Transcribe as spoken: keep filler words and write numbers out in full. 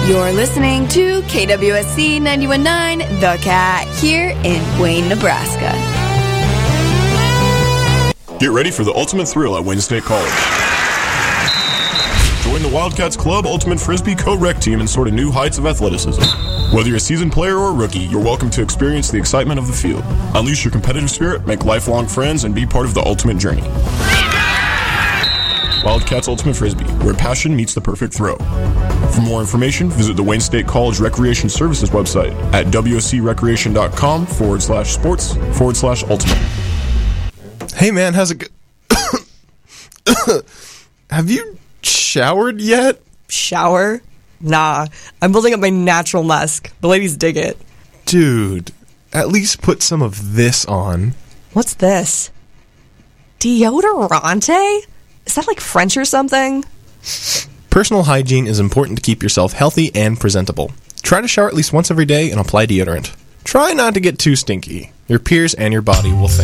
You're listening to K W S C ninety-one point nine The Cat here in Wayne, Nebraska. Get ready for the ultimate thrill at Wayne State College. Join the Wildcats Club Ultimate Frisbee Co-Rec team and soar to new heights of athleticism. Whether you're a seasoned player or a rookie, you're welcome to experience the excitement of the field. Unleash your competitive spirit, make lifelong friends, and be part of the ultimate journey. Wildcats Ultimate Frisbee, where passion meets the perfect throw. For more information, visit the Wayne State College Recreation Services website at wscrecreation.com forward slash sports forward slash ultimate. Hey man, how's it go? Have you showered yet? Shower? Nah, I'm building up my natural musk. The ladies dig it. Dude, at least put some of this on. What's this? Deodorante? Is that like French or something? Personal hygiene is important to keep yourself healthy and presentable. Try to shower at least once every day and apply deodorant. Try not to get too stinky. Your peers and your body will thank you.